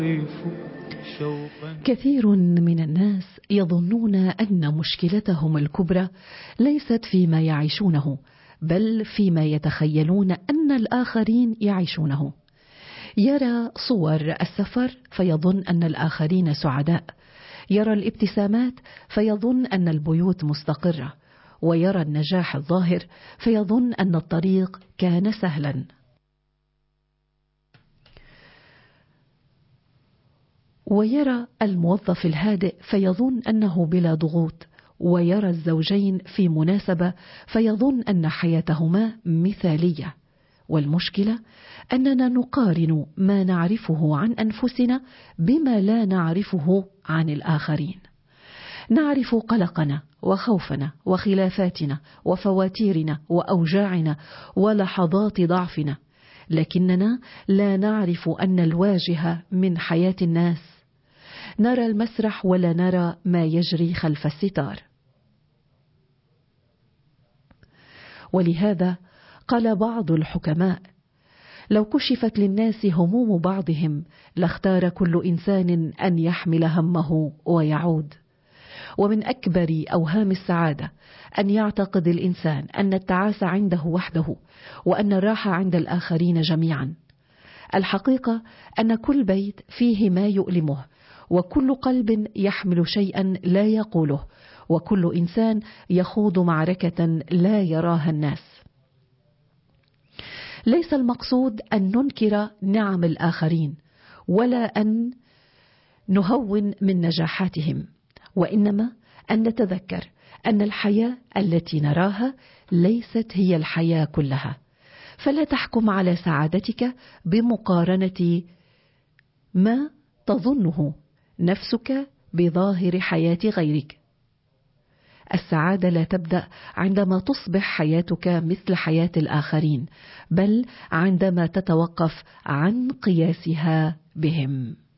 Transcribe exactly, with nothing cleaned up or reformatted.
كثير من الناس يظنون أن مشكلتهم الكبرى ليست فيما يعيشونه، بل فيما يتخيلون أن الآخرين يعيشونه. يرى صور السفر فيظن أن الآخرين سعداء، يرى الابتسامات فيظن أن البيوت مستقرة، ويرى النجاح الظاهر فيظن أن الطريق كان سهلا. ويرى الموظف الهادئ فيظن أنه بلا ضغوط، ويرى الزوجين في مناسبة فيظن أن حياتهما مثالية. والمشكلة أننا نقارن ما نعرفه عن أنفسنا بما لا نعرفه عن الآخرين. نعرف قلقنا وخوفنا وخلافاتنا وفواتيرنا وأوجاعنا ولحظات ضعفنا، لكننا لا نعرف أن الواجهة من حياة الناس. نرى المسرح ولا نرى ما يجري خلف الستار. ولهذا قال بعض الحكماء: لو كشفت للناس هموم بعضهم لاختار كل إنسان أن يحمل همه ويعود. ومن أكبر أوهام السعادة أن يعتقد الإنسان أن التعاسة عنده وحده، وأن الراحة عند الآخرين جميعا. الحقيقة أن كل بيت فيه ما يؤلمه، وكل قلب يحمل شيئا لا يقوله، وكل إنسان يخوض معركة لا يراها الناس. ليس المقصود أن ننكر نعم الآخرين ولا أن نهون من نجاحاتهم، وإنما أن نتذكر أن الحياة التي نراها ليست هي الحياة كلها. فلا تحكم على سعادتك بمقارنة ما تظنه نفسك بظاهر حياة غيرك. السعادة لا تبدأ عندما تصبح حياتك مثل حياة الآخرين، بل عندما تتوقف عن قياسها بهم.